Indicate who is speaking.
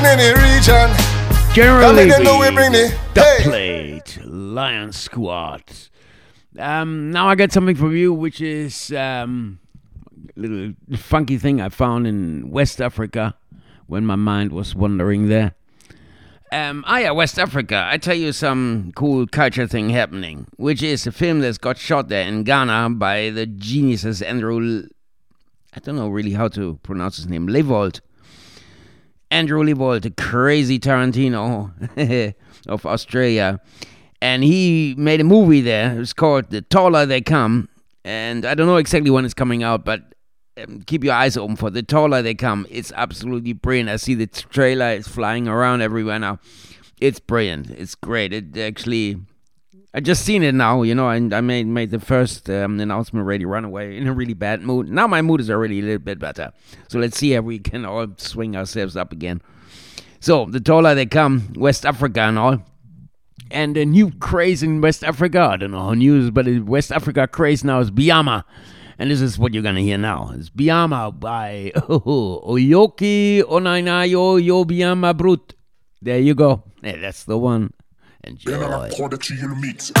Speaker 1: Any region.
Speaker 2: Generally,
Speaker 1: the
Speaker 2: plate Lion Squad. Now I got something from you, which is a little funky thing I found in West Africa when my mind was wandering there. West Africa. I tell you some cool culture thing happening, which is a film that's got shot there in Ghana by the geniuses Andrew. I don't know really how to pronounce his name. Andrew Levold, the crazy Tarantino of Australia. And he made a movie there. It's called The Taller They Come. And I don't know exactly when it's coming out, but keep your eyes open for The Taller They Come. It's absolutely brilliant. I see the trailer. It's flying around everywhere now. It's brilliant. It's great. It actually... I just seen it now, you know, and I made the first announcement already, run away in a really bad mood. Now my mood is already a little bit better. So let's see if we can all swing ourselves up again. So, The Taller They Come, West Africa and all. And the new craze in West Africa, I don't know how new it is, but the West Africa craze now is Biama. And this is what you're going to hear now. It's Biama by Oyoki Onainayo Yo Biama Brut. There you go. Yeah, that's the one. Enjoy.
Speaker 1: Production mix.